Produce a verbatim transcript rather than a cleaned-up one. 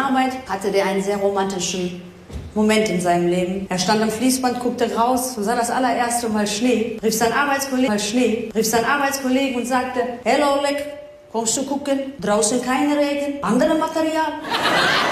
Arbeit hatte der einen sehr romantischen Moment in seinem Leben. Er stand am Fließband, guckte raus und sah das allererste Mal Schnee, rief seinen Arbeitskollegen, mal Schnee, rief seinen Arbeitskollegen und sagte, hello, Leck, kommst du gucken? Draußen kein Regen, andere Material.